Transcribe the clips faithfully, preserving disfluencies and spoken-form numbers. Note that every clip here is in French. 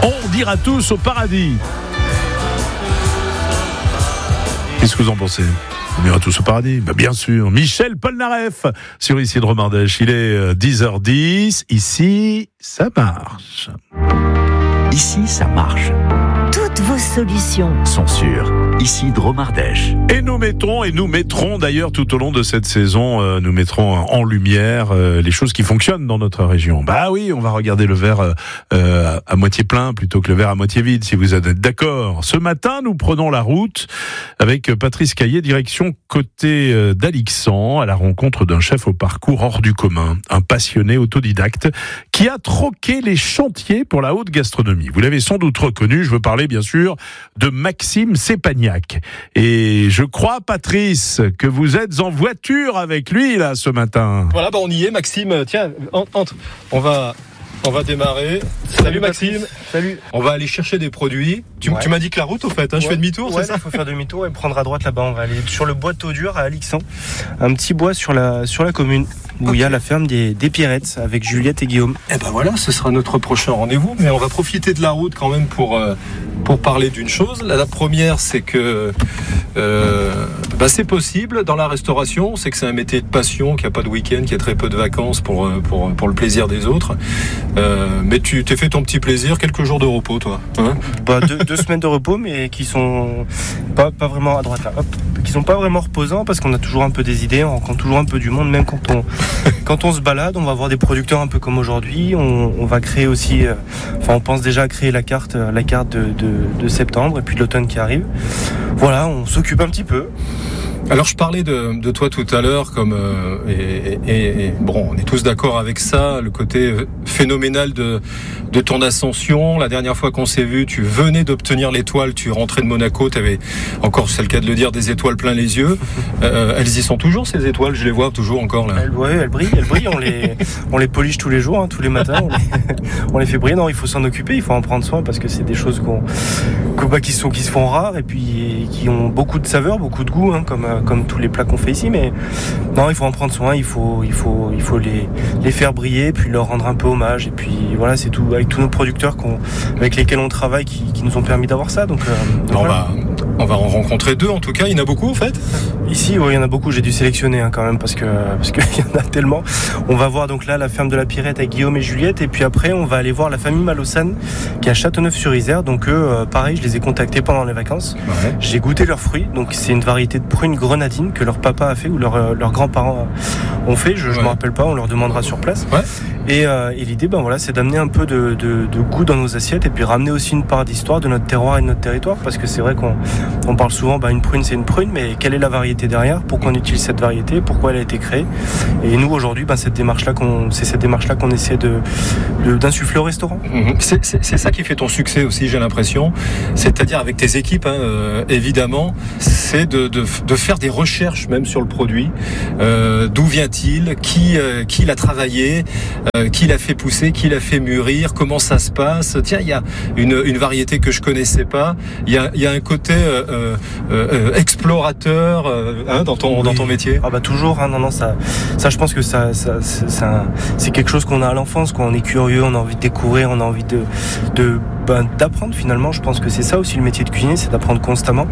On ira tous au paradis. Qu'est-ce que vous en pensez ? On ira tous au paradis ? Bah bien sûr. Michel Polnareff sur Ici de Romardèche. Il est dix heures dix. Ici, ça marche. Ici, ça marche. Toutes vos solutions sont sûres. Ici de Romardèche. Et nous mettrons, et nous mettrons d'ailleurs tout au long de cette saison, euh, nous mettrons en lumière euh, les choses qui fonctionnent dans notre région. Bah oui, on va regarder le verre euh, à moitié plein plutôt que le verre à moitié vide, si vous êtes d'accord. Ce matin, nous prenons la route avec Patrice Caillé, direction côté euh, d'Alixan, à la rencontre d'un chef au parcours hors du commun, un passionné autodidacte qui a troqué les chantiers pour la haute gastronomie. Vous l'avez sans doute reconnu, je veux parler bien sûr de Maxime Sepagnac. Et je crois, Patrice, que vous êtes en voiture avec lui là ce matin. Voilà, bah on y est, Maxime. Tiens, entre. On va, on va démarrer. Salut, Salut Maxime. Salut. On va aller chercher des produits. Tu, ouais. tu m'as dit que la route, au fait, hein, ouais. je fais demi-tour, ouais, c'est ça ? Il faut faire demi-tour et prendre à droite là-bas. On va aller sur le bois Taudur à Alixan, un petit bois sur la sur la commune où okay. il y a la ferme des, des Pierrettes avec Juliette et Guillaume. Eh ben voilà, ce sera notre prochain rendez-vous. Mais on va profiter de la route quand même pour euh, pour parler d'une chose. La, la première, c'est que euh, bah c'est possible dans la restauration. C'est que c'est un métier de passion, qu'il n'y a pas de week-end, qu'il y a très peu de vacances pour pour pour le plaisir des autres. Euh, mais tu t'es fait ton petit plaisir, quelques jours de repos, toi. Hein bah deux, deux semaines de repos, mais qui sont pas pas vraiment à droite là. Hop, qui sont pas vraiment reposants parce qu'on a toujours un peu des idées, on rencontre toujours un peu du monde, même quand on quand on se balade, on va voir des producteurs un peu comme aujourd'hui. On, on va créer aussi, euh, enfin on pense déjà à créer la carte, la carte de, de, de septembre et puis de l'automne qui arrive. Voilà, on s'occupe un petit peu. Alors je parlais de, de toi tout à l'heure, comme euh, et, et, et bon, on est tous d'accord avec ça, le côté phénoménal de de ton ascension. La dernière fois qu'on s'est vu, tu venais d'obtenir l'étoile, tu rentrais de Monaco, tu avais encore, c'est le cas de le dire, des étoiles plein les yeux. Euh, elles y sont toujours ces étoiles, je les vois toujours encore là. Elles, ouais, elles brillent, elles brillent. On les on les polish tous les jours, hein, tous les matins. On les, on les fait briller. Non, il faut s'en occuper, il faut en prendre soin parce que c'est des choses qu'on, qu'on bah, qui sont qui se font rares et puis qui ont beaucoup de saveur, beaucoup de goût, hein, comme comme tous les plats qu'on fait ici, mais non, il faut en prendre soin, il faut, il faut, il faut les, les faire briller, puis leur rendre un peu hommage, et puis voilà, c'est tout, avec tous nos producteurs qu'on, avec lesquels on travaille, qui, qui nous ont permis d'avoir ça, donc, euh, donc on, voilà. va, on va en rencontrer deux, en tout cas, il y en a beaucoup, en fait. Ici, oui, il y en a beaucoup, j'ai dû sélectionner, hein, quand même, parce que, parce qu'il y en a tellement. On va voir, donc là, la ferme de la Pierrette avec Guillaume et Juliette, et puis après, on va aller voir la famille Malossan, qui est à Châteauneuf-sur-Isère, donc eux, euh, pareil, je les ai contactés pendant les vacances. Ouais. J'ai goûté leurs fruits, donc c'est une variété de prunes grenadines que leur papa a fait ou leur, leurs grands-parents ont fait, je ne ouais. me rappelle pas, on leur demandera sur place. Ouais. Et, euh, et l'idée, ben voilà, c'est d'amener un peu de, de, de goût dans nos assiettes et puis ramener aussi une part d'histoire de notre terroir et de notre territoire, parce que c'est vrai qu'on on parle souvent, ben une prune c'est une prune, mais quelle est la variété derrière ? Pourquoi on utilise cette variété ? Pourquoi elle a été créée ? Et nous aujourd'hui, ben cette démarche-là, qu'on, c'est cette démarche-là qu'on essaie de, de, d'insuffler au restaurant. Mmh. C'est, c'est, c'est ça qui fait ton succès aussi, j'ai l'impression. C'est-à-dire avec tes équipes, hein, euh, évidemment, c'est de, de, de faire des recherches même sur le produit. Euh, d'où vient-il ? Qui, euh, qui l'a travaillé ? euh, Qui l'a fait pousser ? Qui l'a fait mûrir ? Comment ça se passe ? Tiens, il y a une, une variété que je connaissais pas. Il y a, il y a un côté euh, euh, explorateur euh, hein, dans ton, oui. dans ton métier. Ah bah toujours. Hein, non, non, ça, ça, je pense que ça, ça c'est, c'est, un, c'est quelque chose qu'on a à l'enfance, quoi. On est curieux, on a envie de découvrir, on a envie de, de ben, d'apprendre finalement. Je pense que c'est ça aussi le métier de cuisinier, c'est d'apprendre constamment.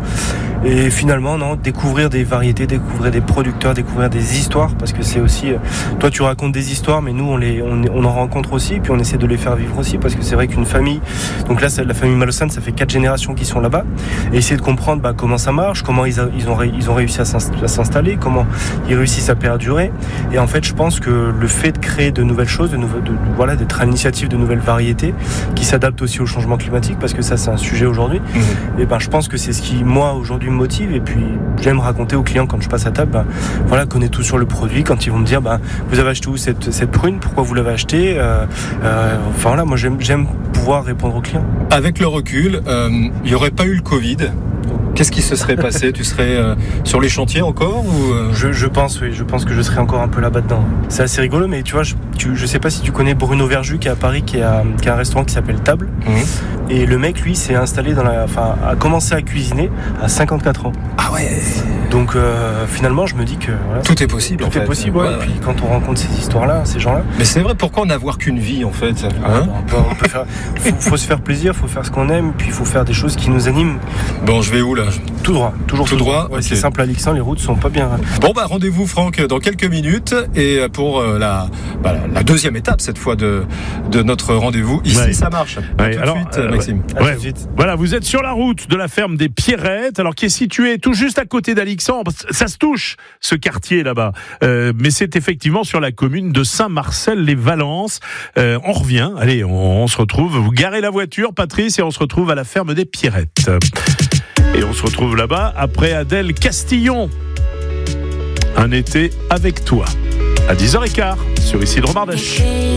Et finalement, non, découvrir des variétés, découvrir des producteurs, découvrir des histoires, parce que c'est aussi, toi tu racontes des histoires, mais nous on les, on, on en rencontre aussi, et puis on essaie de les faire vivre aussi, parce que c'est vrai qu'une famille, donc là c'est la famille Malossan, ça fait quatre générations qui sont là-bas, et essayer de comprendre bah, comment ça marche, comment ils, a, ils, ont, ils ont réussi à s'installer, comment ils réussissent à perdurer. Et en fait, je pense que le fait de créer de nouvelles choses, de nouvelles, de, de, voilà, d'être à l'initiative de nouvelles variétés qui s'adaptent aussi au changement climatique, parce que ça c'est un sujet aujourd'hui. Mmh. Et ben je pense que c'est ce qui moi aujourd'hui me motive. Et puis j'aime raconter aux clients quand je passe à table, ben voilà, connais tout sur le produit. Quand ils vont me dire, ben vous avez acheté où cette cette prune, pourquoi vous l'avez achetée, euh, euh, enfin voilà, moi j'aime j'aime pouvoir répondre aux clients. Avec le recul, il euh, n'y aurait pas eu le Covid. Qu'est-ce qui se serait passé ? Tu serais euh, sur les chantiers encore ou euh... je, je pense, oui. Je pense que je serais encore un peu là-bas dedans. C'est assez rigolo, mais tu vois, je, tu, je sais pas si tu connais Bruno Verjus qui est à Paris, qui, est à, qui a un restaurant qui s'appelle Table. Mmh. Et le mec, lui, s'est installé dans la, enfin, a commencé à cuisiner à cinquante-quatre ans. Ah ouais. Donc euh, finalement, je me dis que voilà, tout est possible. Tout en est fait. possible. Ouais, Ouais, et ouais. puis quand on rencontre ces histoires-là, ces gens-là, Mais c'est vrai, pourquoi n'avoir qu'une vie en fait, hein? ah, bon, on peut, on peut faire, faut, faut se faire plaisir, faut faire ce qu'on aime, puis il faut faire des choses qui nous animent. Bon, je vais où là? Tout droit, toujours Tout tout, droit, Ouais, ok. C'est simple, Alexandre, les routes sont pas bien. Bon bah rendez-vous Franck dans quelques minutes et pour euh, la, bah, la deuxième étape cette fois de, de notre rendez-vous. Ici Ouais. ça marche. À Ouais, tout alors, de suite euh, Maxime. À Ouais. tout de suite. Voilà, vous êtes sur la route de la ferme des Pierrettes, alors qui est située tout juste à côté d'Alixandre. Ça se touche, ce quartier là-bas. Euh, mais c'est effectivement sur la commune de Saint-Marcel-les-Valences. Euh, on revient, allez, on, on se retrouve. Vous garez la voiture, Patrice, et on se retrouve à la ferme des Pierrettes. Et on se retrouve là-bas après Adèle Castillon. Un été avec toi. À dix heures quinze sur Ici Dromardèche.